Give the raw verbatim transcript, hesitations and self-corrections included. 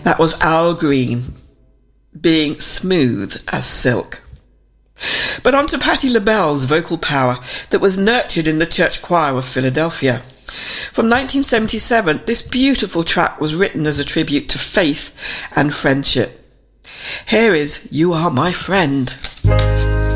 That was Al Green, being smooth as silk. But on to Patti LaBelle's vocal power that was nurtured in the church choir of Philadelphia. From nineteen seventy-seven, this beautiful track was written as a tribute to faith and friendship. Here is You Are My Friend.